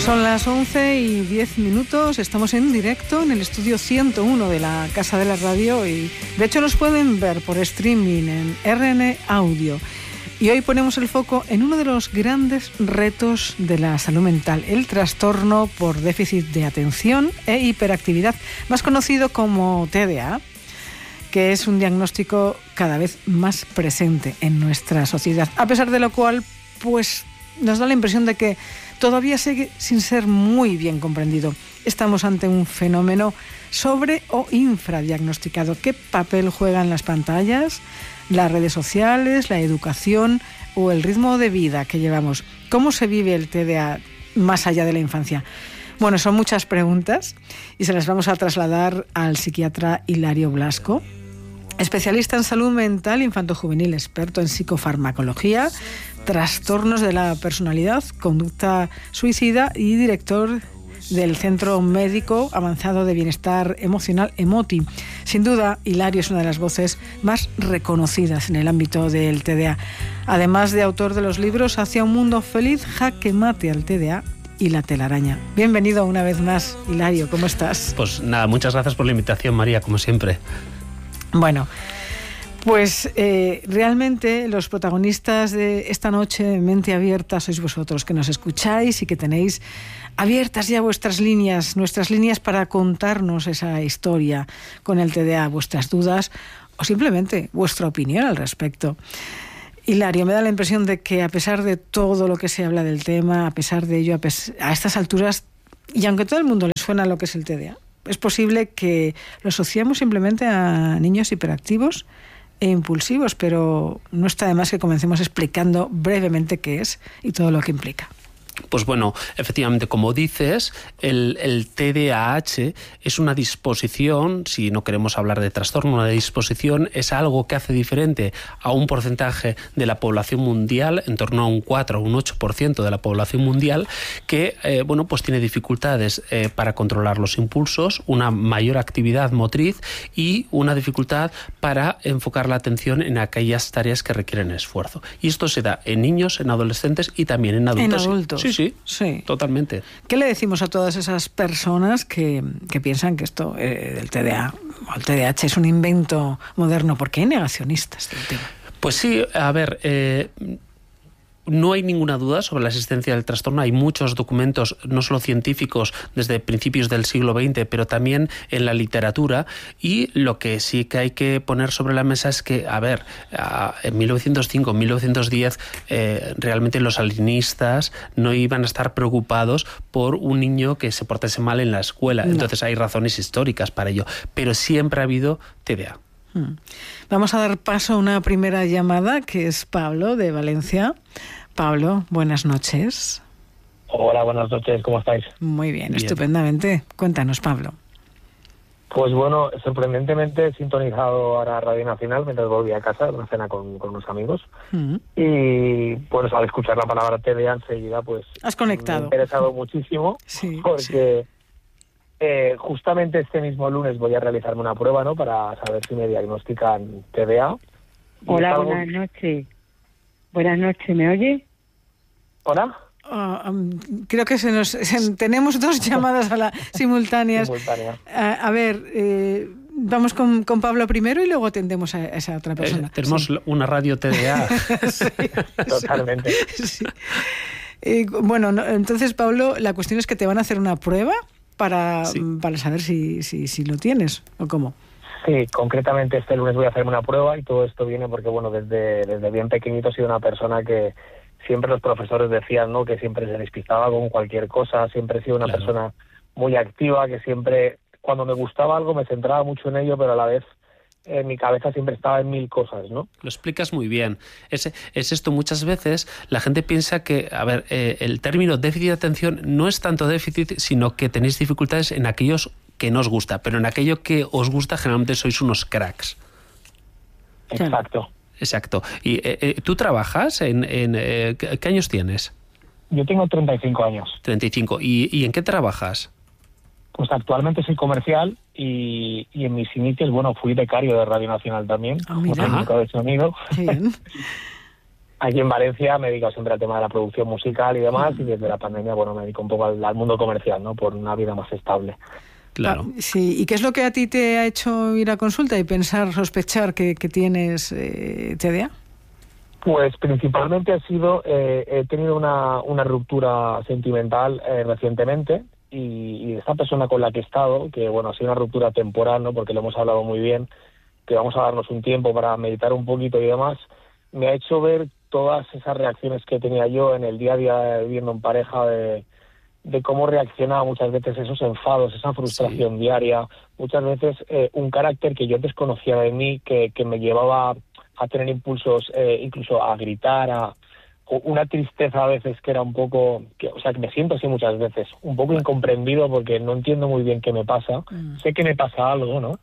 Son las 11:10, estamos en directo en el estudio 101 de la Casa de la Radio y de hecho nos pueden ver por streaming en RN Audio. Y hoy ponemos el foco en uno de los grandes retos de la salud mental, el trastorno por déficit de atención e hiperactividad, más conocido como TDA, que es un diagnóstico cada vez más presente en nuestra sociedad, a pesar de lo cual, pues nos da la impresión de que todavía sigue sin ser muy bien comprendido. Estamos ante un fenómeno sobre o infradiagnosticado. ¿Qué papel juegan las pantallas, las redes sociales, la educación o el ritmo de vida que llevamos? ¿Cómo se vive el TDA más allá de la infancia? Bueno, son muchas preguntas y se las vamos a trasladar al psiquiatra Hilario Blasco, especialista en salud mental infantojuvenil, experto en psicofarmacología, trastornos de la personalidad, conducta suicida y director del Centro Médico Avanzado de Bienestar Emocional, EMOTI. Sin duda, Hilario es una de las voces más reconocidas en el ámbito del TDA. Además de autor de los libros Hacia un mundo feliz, Jaque mate al TDA y La telaraña. Bienvenido una vez más, Hilario, ¿cómo estás? Pues nada, muchas gracias por la invitación, María, como siempre. Bueno, pues realmente los protagonistas de esta noche de Mente Abierta sois vosotros, que nos escucháis y que tenéis abiertas ya vuestras líneas, nuestras líneas para contarnos esa historia con el TDA, vuestras dudas o simplemente vuestra opinión al respecto. Hilario, me da la impresión de que a pesar de todo lo que se habla del tema, a pesar de ello, a estas alturas, y aunque todo el mundo le suena lo que es el TDA, es posible que lo asociamos simplemente a niños hiperactivos e impulsivos, pero no está de más que comencemos explicando brevemente qué es y todo lo que implica. Pues bueno, efectivamente, como dices, el TDAH es una disposición, si no queremos hablar de trastorno, una disposición es algo que hace diferente a un porcentaje de la población mundial, en torno a un 4 o un 8% de la población mundial, que pues tiene dificultades para controlar los impulsos, una mayor actividad motriz y una dificultad para enfocar la atención en aquellas tareas que requieren esfuerzo. Y esto se da en niños, en adolescentes y también en adultos. En adultos. Sí, totalmente. ¿Qué le decimos a todas esas personas que piensan que esto del TDA o el TDAH es un invento moderno? ¿Por qué hay negacionistas del tema? Pues sí, a ver, no hay ninguna duda sobre la existencia del trastorno. Hay muchos documentos, no solo científicos, desde principios del siglo XX, pero también en la literatura. Y lo que sí que hay que poner sobre la mesa es que, a ver, en 1905, en 1910, realmente los alienistas no iban a estar preocupados por un niño que se portase mal en la escuela. No. Entonces hay razones históricas para ello. Pero siempre ha habido TDA. Vamos a dar paso a una primera llamada, que es Pablo, de Valencia. Pablo, buenas noches. Hola, buenas noches, ¿cómo estáis? Muy bien, estupendamente. Cuéntanos, Pablo. Pues bueno, sorprendentemente he sintonizado ahora Radio Nacional mientras volví a casa de una cena con unos amigos. Y pues al escuchar la palabra TDA enseguida pues has conectado. Me ha interesado muchísimo, sí, porque justamente este mismo lunes voy a realizarme una prueba, ¿no?, para saber si me diagnostican TDA. Hola, buenas noches. Buenas noches, ¿me oye? ¿Hola? Creo que tenemos dos llamadas simultáneas. A ver, vamos con Pablo primero y luego atendemos a esa otra persona. Tenemos una radio TDA. Sí, totalmente. Sí. Bueno, entonces, Pablo, la cuestión es que te van a hacer una prueba para saber si lo tienes o cómo. Sí, concretamente este lunes voy a hacerme una prueba y todo esto viene porque, bueno, desde bien pequeñito he sido una persona que siempre los profesores decían, ¿no?, que siempre se despistaba con cualquier cosa. Siempre he sido una persona muy activa, que siempre, cuando me gustaba algo, me centraba mucho en ello, pero a la vez mi cabeza siempre estaba en mil cosas, ¿no? Lo explicas muy bien. Es esto, muchas veces la gente piensa que, a ver, el término déficit de atención no es tanto déficit, sino que tenéis dificultades en aquellos que no os gusta, pero en aquello que os gusta generalmente sois unos cracks. Exacto. ¿Y tú trabajas? ¿Qué años tienes? Yo tengo 35 años. 35. ¿Y en qué trabajas? Pues actualmente soy comercial y en mis inicios, bueno, fui becario de Radio Nacional también, como técnico de sonido. aquí en Valencia me he dedicado siempre al tema de la producción musical y demás, y desde la pandemia, bueno, me dedico un poco al mundo comercial, ¿no? Por una vida más estable. Claro. Sí, ¿y qué es lo que a ti te ha hecho ir a consulta y sospechar que tienes TDA? Pues principalmente he tenido una ruptura sentimental recientemente, y esta persona con la que he estado, que bueno, ha sido una ruptura temporal, ¿no? Porque lo hemos hablado muy bien, que vamos a darnos un tiempo para meditar un poquito y demás, me ha hecho ver todas esas reacciones que tenía yo en el día a día viviendo en pareja, de cómo reaccionaba muchas veces esos enfados, esa frustración diaria, muchas veces un carácter que yo desconocía de mí, que me llevaba a tener impulsos, incluso a gritar, una tristeza a veces que era un poco, que me siento así muchas veces, un poco incomprendido porque no entiendo muy bien qué me pasa, sé que me pasa algo, ¿no?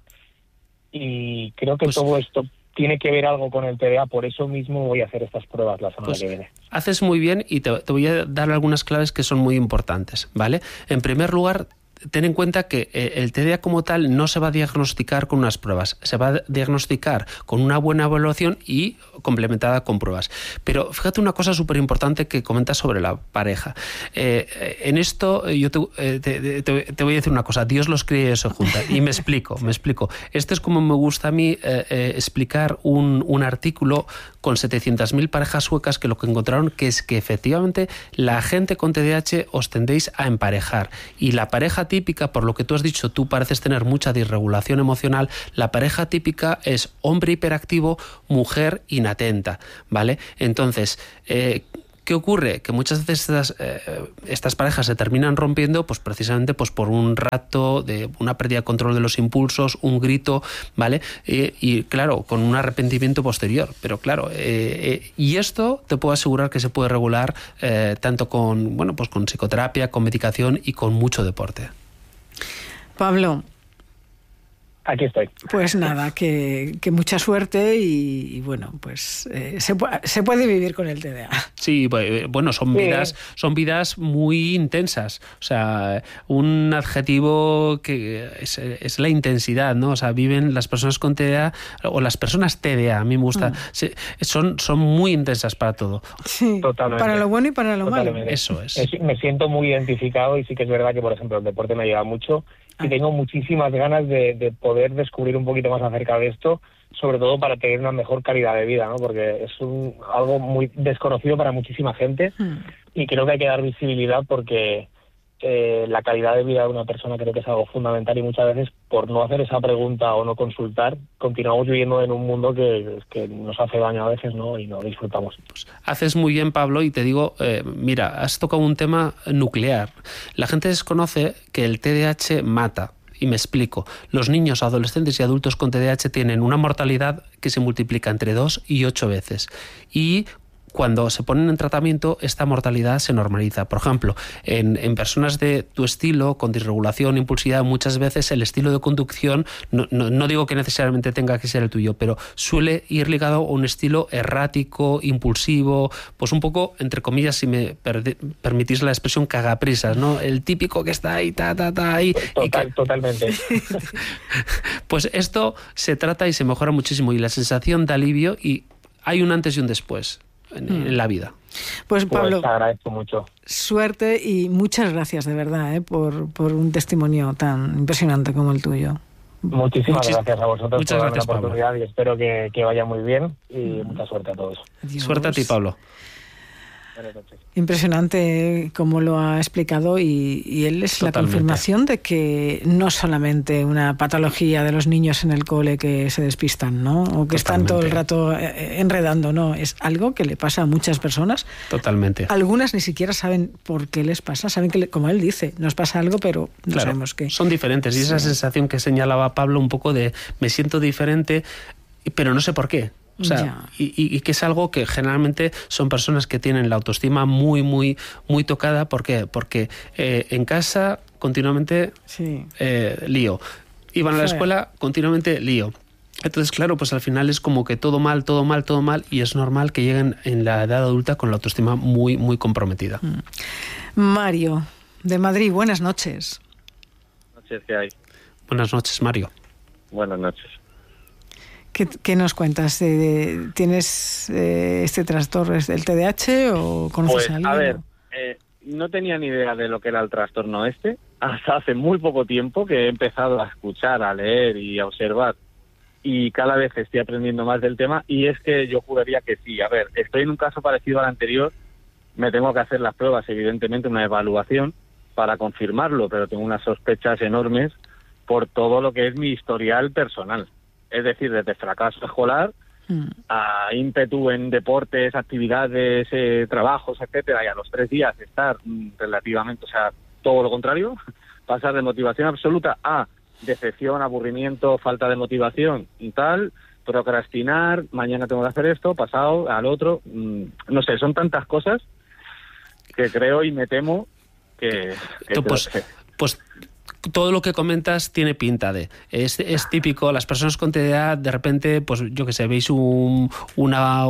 Y creo que todo esto tiene que ver algo con el TDA, por eso mismo voy a hacer estas pruebas la semana que viene. Haces muy bien y te voy a dar algunas claves que son muy importantes, ¿vale? En primer lugar, ten en cuenta que el TDA como tal no se va a diagnosticar con unas pruebas, se va a diagnosticar con una buena evaluación y complementada con pruebas. Pero fíjate una cosa súper importante que comentas sobre la pareja. En esto yo te voy a decir una cosa, Dios los cría y se junta. Y me explico. Este es como me gusta a mí explicar un artículo con 700.000 parejas suecas que lo que encontraron que es que efectivamente la gente con TDAH os tendéis a emparejar. Y la pareja típica, por lo que tú has dicho, tú pareces tener mucha disregulación emocional, la pareja típica es hombre hiperactivo, mujer inatenta, ¿vale? Entonces, ¿qué ocurre? Que muchas veces estas parejas se terminan rompiendo pues precisamente pues por un rato de una pérdida de control de los impulsos, un grito, ¿vale? Y claro, con un arrepentimiento posterior. Pero claro, y esto te puedo asegurar que se puede regular tanto con psicoterapia, con medicación y con mucho deporte. Pablo. Aquí estoy. Pues nada, que mucha suerte y bueno, pues se puede vivir con el TDA. Sí, bueno, son vidas muy intensas. O sea, un adjetivo que es la intensidad, ¿no? O sea, viven las personas con TDA o las personas TDA, a mí me gusta, son muy intensas para todo. Sí, totalmente. Para lo bueno y para lo malo. Eso es. Me siento muy identificado y sí que es verdad que, por ejemplo, el deporte me ayuda mucho. Y tengo muchísimas ganas de poder descubrir un poquito más acerca de esto, sobre todo para tener una mejor calidad de vida, ¿no? Porque es algo muy desconocido para muchísima gente y creo que hay que dar visibilidad porque la calidad de vida de una persona creo que es algo fundamental y muchas veces por no hacer esa pregunta o no consultar continuamos viviendo en un mundo que nos hace daño a veces, ¿no? Y no disfrutamos. Pues haces muy bien, Pablo, y te digo, mira, has tocado un tema nuclear. La gente desconoce que el TDAH mata. Y me explico. Los niños, adolescentes y adultos con TDAH tienen una mortalidad que se multiplica entre 2 y 8 veces. Y cuando se ponen en tratamiento, esta mortalidad se normaliza. Por ejemplo, en personas de tu estilo, con disregulación, impulsividad, muchas veces el estilo de conducción, no digo que necesariamente tenga que ser el tuyo, pero suele ir ligado a un estilo errático, impulsivo, pues un poco, entre comillas, si me permitís la expresión, cagaprisas, ¿no? El típico que está ahí, ahí. Totalmente. Pues esto se trata y se mejora muchísimo, y la sensación de alivio, y hay un antes y un después en la vida. Pues Pablo, te agradezco mucho. Suerte y muchas gracias de verdad por un testimonio tan impresionante como el tuyo. Muchísimas gracias a vosotros por darme la oportunidad, Pablo. Y espero que vaya muy bien y mucha suerte a todos. Adiós. Suerte a ti, Pablo. Impresionante cómo lo ha explicado y él es la confirmación de que no solamente una patología de los niños en el cole que se despistan, ¿no? O que están todo el rato enredando, no, es algo que le pasa a muchas personas. Totalmente. Algunas ni siquiera saben por qué les pasa, saben que, como él dice, nos pasa algo, pero no sabemos qué. Son diferentes y esa sensación que señalaba Pablo un poco de me siento diferente, pero no sé por qué. O sea, y que es algo que generalmente son personas que tienen la autoestima muy, muy, muy tocada. ¿Por qué? Porque en casa continuamente lío. Iban a la escuela continuamente lío. Entonces, claro, pues al final es como que todo mal, y es normal que lleguen en la edad adulta con la autoestima muy, muy comprometida. Mario, de Madrid, buenas noches. Buenas noches, ¿qué hay? Buenas noches, Mario. Buenas noches. ¿Qué nos cuentas? ¿Tienes este trastorno, el TDAH, o conoces a alguien? A ver, no tenía ni idea de lo que era el trastorno hasta hace muy poco tiempo que he empezado a escuchar, a leer y a observar, y cada vez estoy aprendiendo más del tema, y es que yo juraría que sí. A ver, estoy en un caso parecido al anterior, me tengo que hacer las pruebas, evidentemente una evaluación para confirmarlo, pero tengo unas sospechas enormes por todo lo que es mi historial personal. Es decir, desde fracaso escolar a ímpetu en deportes, actividades, trabajos, etcétera, y a los 3 días estar relativamente, o sea, todo lo contrario, pasar de motivación absoluta a decepción, aburrimiento, falta de motivación y tal, procrastinar, mañana tengo que hacer esto, pasado al otro, no sé, son tantas cosas que creo y me temo que pues todo lo que comentas tiene pinta de... Es típico, las personas con TDA, de repente, pues yo que sé, veis una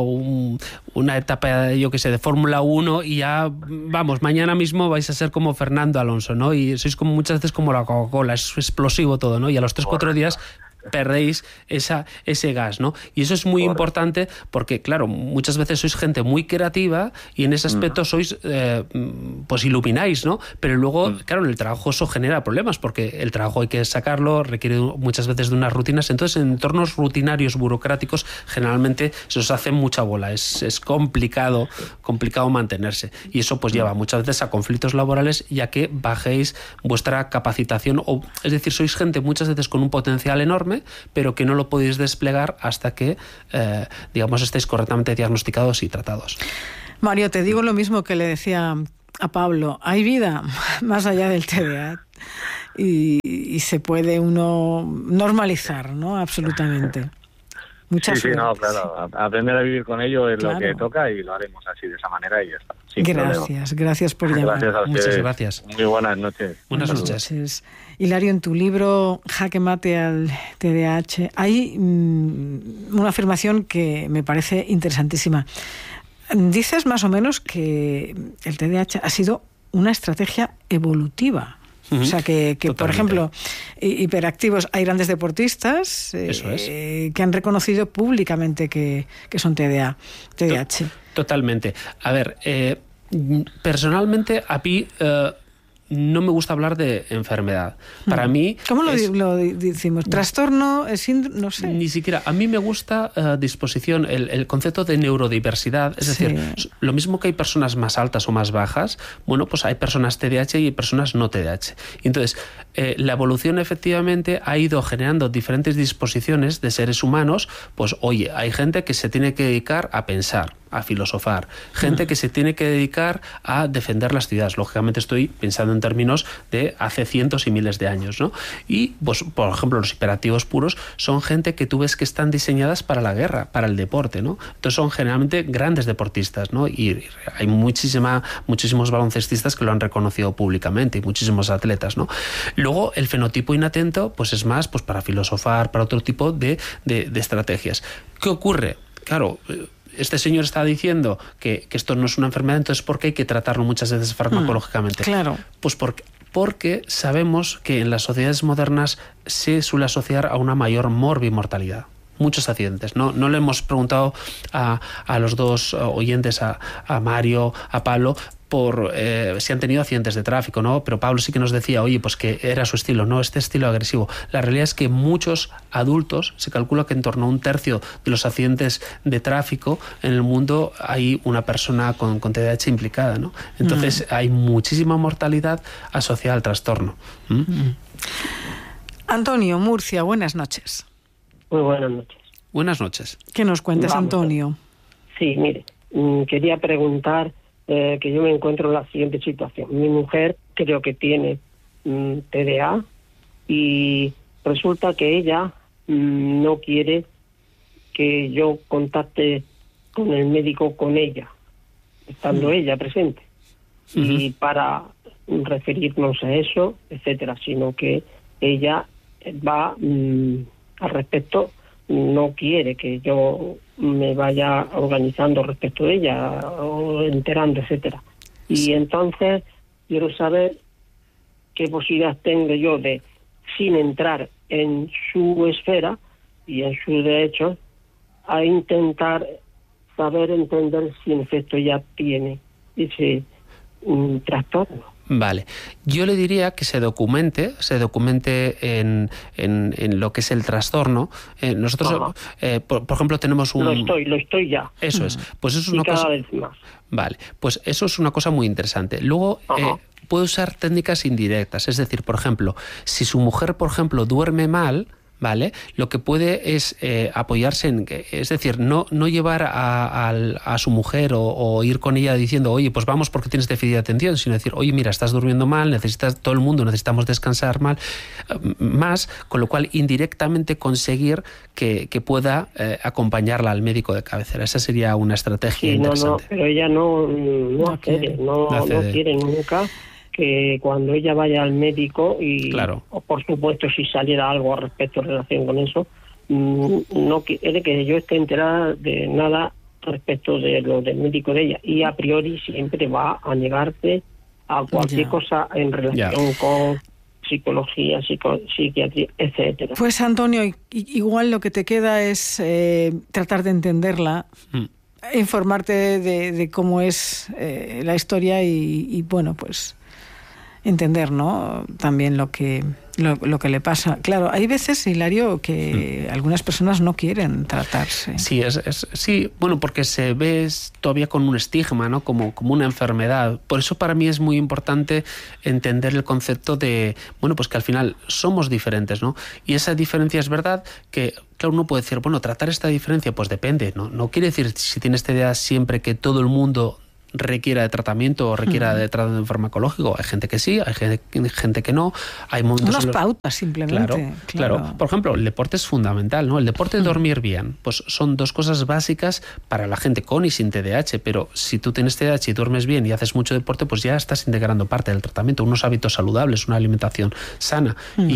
etapa, yo que sé, de Fórmula 1 y ya, vamos, mañana mismo vais a ser como Fernando Alonso, ¿no? Y sois como muchas veces como la Coca-Cola, es explosivo todo, ¿no? Y a los 3-4 días perdéis ese gas, ¿no? Y eso es muy importante porque, claro, muchas veces sois gente muy creativa y en ese aspecto sois, pues ilumináis, ¿no? Pero luego, claro, en el trabajo eso genera problemas porque el trabajo hay que sacarlo, requiere muchas veces de unas rutinas. Entonces, en entornos rutinarios, burocráticos, generalmente se os hace mucha bola. Es complicado mantenerse. Y eso pues lleva muchas veces a conflictos laborales y a que bajéis vuestra capacitación. Es decir, sois gente muchas veces con un potencial enorme, pero que no lo podéis desplegar hasta que, digamos, estéis correctamente diagnosticados y tratados. Mario, te digo lo mismo que le decía a Pablo. Hay vida más allá del TDA y se puede uno normalizar, ¿no? Absolutamente. Muchas sí, no, claro. Aprender a vivir con ello es lo que toca y lo haremos así, de esa manera, y ya está. Gracias por llamar. Gracias a ustedes. Muchas gracias. Muy buenas noches. Buenas noches. Hilario, en tu libro Jaque Mate al TDAH hay una afirmación que me parece interesantísima. Dices más o menos que el TDAH ha sido una estrategia evolutiva. O sea, que por ejemplo, hiperactivos, hay grandes deportistas que han reconocido públicamente que son TDAH. Totalmente. A ver, personalmente a mí no me gusta hablar de enfermedad. Para mí... ¿Cómo lo decimos? ¿Trastorno? No sé. Ni siquiera. A mí me gusta disposición, el concepto de neurodiversidad. Es decir, lo mismo que hay personas más altas o más bajas, bueno, pues hay personas TDAH y hay personas no TDAH. Y entonces, la evolución efectivamente ha ido generando diferentes disposiciones de seres humanos. Pues oye, hay gente que se tiene que dedicar a pensar, a filosofar, gente que se tiene que dedicar a defender las ciudades. Lógicamente estoy pensando en términos de hace cientos y miles de años, ¿no? Y, pues, por ejemplo, los hiperactivos puros son gente que tú ves que están diseñadas para la guerra, para el deporte, ¿no? Entonces son generalmente grandes deportistas, ¿no? Y hay muchísimos baloncestistas que lo han reconocido públicamente y muchísimos atletas, ¿no? Luego, el fenotipo inatento, pues es más pues para filosofar, para otro tipo de estrategias. ¿Qué ocurre? Claro, este señor está diciendo que esto no es una enfermedad, entonces ¿por qué hay que tratarlo muchas veces farmacológicamente? Claro. Pues porque sabemos que en las sociedades modernas se suele asociar a una mayor morbimortalidad. Muchos accidentes. No le hemos preguntado a los dos oyentes, a Mario, a Pablo, por si han tenido accidentes de tráfico, ¿no? Pero Pablo sí que nos decía, oye, pues que era su estilo, no este estilo agresivo. La realidad es que muchos adultos, se calcula que en torno a 1/3 de los accidentes de tráfico en el mundo hay una persona con TDAH implicada, ¿no? Entonces hay muchísima mortalidad asociada al trastorno. Antonio, Murcia, buenas noches. Muy buenas noches. Buenas noches. ¿Qué nos cuentas, Antonio? Sí, mire, quería preguntar que yo me encuentro en la siguiente situación. Mi mujer creo que tiene TDA y resulta que ella no quiere que yo contacte con el médico con ella, estando ella presente, y para referirnos a eso, etcétera, sino que ella va al respecto, no quiere que yo me vaya organizando respecto de ella o enterando, etcétera. Y entonces quiero saber qué posibilidad tengo yo de, sin entrar en su esfera, y en sus derechos a intentar saber entender si en efecto ella tiene ese trastorno. Vale, yo le diría que se documente en lo que es el trastorno. Nosotros, por ejemplo, tenemos un... Lo estoy ya. Eso es. Pues eso es una cosa... cada vez más. Vale, pues eso es una cosa muy interesante. Luego, puede usar técnicas indirectas. Es decir, por ejemplo, si su mujer, por ejemplo, duerme mal, ¿vale? Lo que puede es apoyarse en... Es decir, no llevar a su mujer o ir con ella diciendo, oye, pues vamos porque tienes déficit de atención, sino decir, oye, mira, estás durmiendo mal, todo el mundo necesitamos descansar más, con lo cual indirectamente conseguir que pueda acompañarla al médico de cabecera. Esa sería una estrategia interesante. No, pero ella no quiere nunca que cuando ella vaya al médico o por supuesto si saliera algo respecto en relación con eso, no quiere que yo esté enterada de nada respecto de lo del médico de ella, y a priori siempre va a negarse a cualquier cosa en relación con psicología, psiquiatría, etcétera. Pues Antonio, igual lo que te queda es tratar de entenderla, informarte de cómo es la historia y bueno, pues entender, ¿no? También lo que le pasa. Claro, hay veces, Hilario, que algunas personas no quieren tratarse. Sí, sí, bueno, porque se ve todavía con un estigma, ¿no? Como una enfermedad. Por eso para mí es muy importante entender el concepto de, bueno, pues que al final somos diferentes, ¿no? Y esa diferencia es verdad que, claro, uno puede decir, bueno, tratar esta diferencia, pues depende, ¿no? No quiere decir, si tienes TDA, siempre que todo el mundo requiera de tratamiento o requiera de tratamiento farmacológico. Hay gente que sí, hay gente que no. Hay momentos unas pautas simplemente. Claro. Por ejemplo, el deporte es fundamental, ¿no? El deporte de dormir bien, pues son dos cosas básicas para la gente con y sin TDAH, pero si tú tienes TDAH y duermes bien y haces mucho deporte, pues ya estás integrando parte del tratamiento, unos hábitos saludables, una alimentación sana.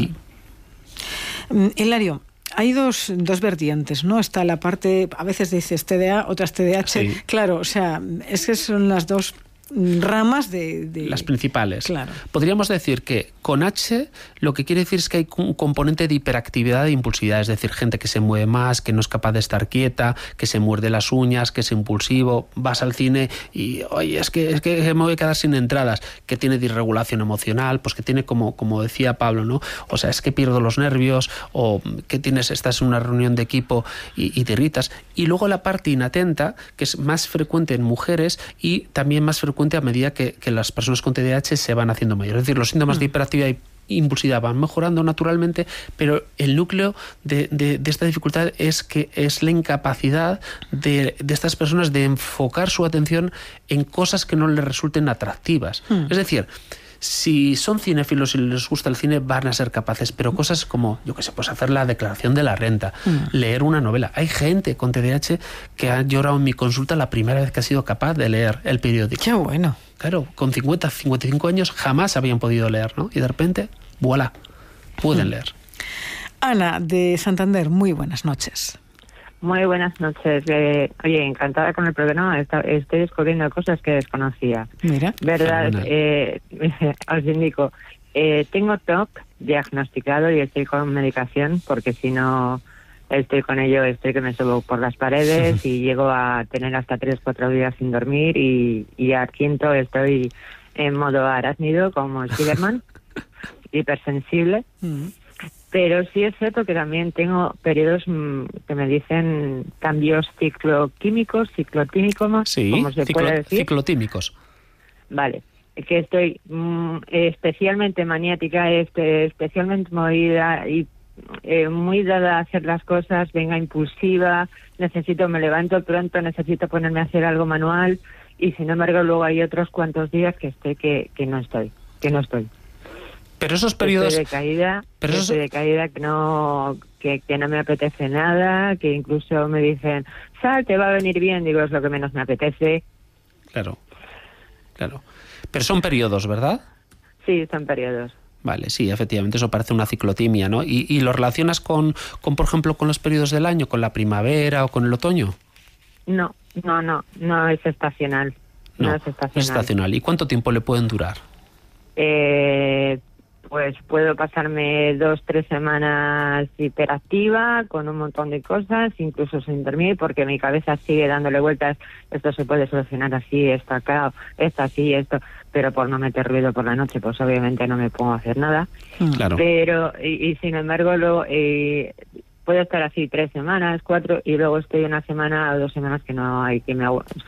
Hilario, hay dos vertientes, ¿no? Está la parte, a veces dices TDA, otras TDAH. Sí. Claro, o sea, es que son las dos ramas de... Las principales. Claro. Podríamos decir que con H lo que quiere decir es que hay un componente de hiperactividad e impulsividad, es decir, gente que se mueve más, que no es capaz de estar quieta, que se muerde las uñas, que es impulsivo, vas al cine y, oye, es que me voy a quedar sin entradas, que tiene disregulación emocional, pues que tiene como decía Pablo, ¿no? O sea, es que pierdo los nervios, o que estás en una reunión de equipo y te irritas. Y luego la parte inatenta, que es más frecuente en mujeres y también más frecuente a medida que las personas con TDAH se van haciendo mayores. Es decir, los síntomas de hiperactividad y impulsividad van mejorando naturalmente, pero el núcleo de esta dificultad es que es la incapacidad de estas personas de enfocar su atención en cosas que no les resulten atractivas. Es decir, si son cinéfilos y les gusta el cine, van a ser capaces, pero cosas como, yo qué sé, pues hacer la declaración de la renta, leer una novela. Hay gente con TDAH que ha llorado en mi consulta la primera vez que ha sido capaz de leer el periódico. ¡Qué bueno! Claro, con 50, 55 años jamás habían podido leer, ¿no? Y de repente, voilà, pueden leer. Ana, de Santander, muy buenas noches. Muy buenas noches. Oye, encantada con el programa. Estoy descubriendo cosas que desconocía. Mira. ¿Verdad? Os indico. Tengo TOC diagnosticado y estoy con medicación, porque si no estoy con ello, estoy que me subo por las paredes y llego a tener hasta 3-4 días sin dormir y al quinto estoy en modo arácnido como Spiderman, hipersensible. Pero sí es cierto que también tengo periodos que me dicen cambios ciclotímicos, sí, como se puede decir. Ciclotímicos. Vale, que estoy especialmente maniática, especialmente movida y muy dada a hacer las cosas, impulsiva, me levanto pronto, necesito ponerme a hacer algo manual, y sin embargo luego hay otros cuantos días que estoy que no estoy. Pero esos periodos... Estoy de caída, que no me apetece nada, que incluso me dicen, sal, te va a venir bien, digo, es lo que menos me apetece. Claro. Pero son periodos, ¿verdad? Sí, son periodos. Vale, sí, efectivamente, eso parece una ciclotimia, ¿no? ¿Y lo relacionas con, por ejemplo, con los periodos del año, con la primavera o con el otoño? No es estacional. No es estacional. ¿Y cuánto tiempo le pueden durar? Pues pues puedo pasarme 2-3 semanas hiperactiva, con un montón de cosas, incluso sin dormir, porque mi cabeza sigue dándole vueltas, esto se puede solucionar así, esto acá, esto así, esto, pero por no meter ruido por la noche, pues obviamente no me pongo a hacer nada. Claro. Pero, y sin embargo, puedo estar así 3 semanas, 4, y luego estoy 1 semana o 2 semanas que no hay, que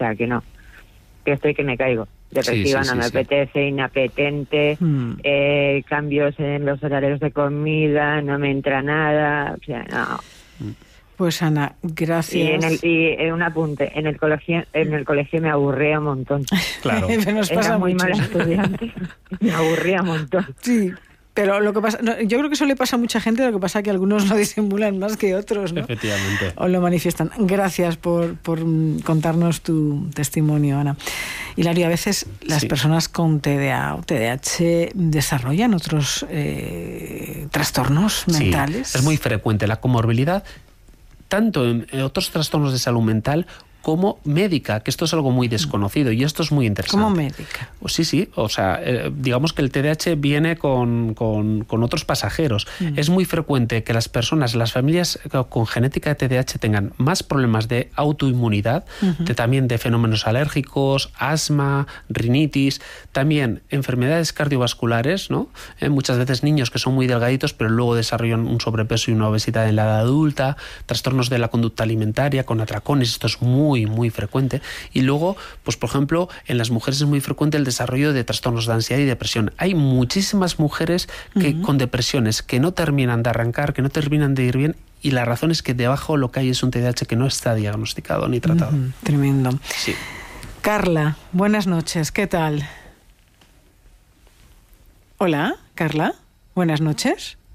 estoy que me caigo. Depresiva, Sí, no me apetece, inapetente, cambios en los horarios de comida, no me entra nada, o sea, no. Pues Ana, gracias. Y un apunte, en el colegio me aburría un montón. Claro. Nos pasa Era muy mucho. mala estudiante, me aburría un montón. Sí. Pero lo que pasa, yo creo que eso le pasa a mucha gente, lo que pasa es que algunos lo disimulan más que otros, ¿no? Efectivamente. O lo manifiestan. Gracias por contarnos tu testimonio, Ana. Hilario, a veces las personas con TDA o TDAH desarrollan otros trastornos mentales. Sí, es muy frecuente la comorbilidad, tanto en otros trastornos de salud mental como médica, que esto es algo muy desconocido y esto es muy interesante. ¿Cómo médica? Pues sí, o sea, digamos que el TDAH viene con otros pasajeros. Es muy frecuente que las personas, las familias con genética de TDAH tengan más problemas de autoinmunidad, también de fenómenos alérgicos, asma, rinitis, también enfermedades cardiovasculares, ¿no? Muchas veces niños que son muy delgaditos pero luego desarrollan un sobrepeso y una obesidad en la edad adulta, trastornos de la conducta alimentaria con atracones, esto es muy frecuente. Y luego, pues por ejemplo, en las mujeres es muy frecuente el desarrollo de trastornos de ansiedad y depresión. Hay muchísimas mujeres que con depresiones que no terminan de arrancar, que no terminan de ir bien, y la razón es que debajo lo que hay es un TDAH que no está diagnosticado ni tratado. Tremendo. Sí. Carla, buenas noches, ¿qué tal? Hola, Carla, buenas noches.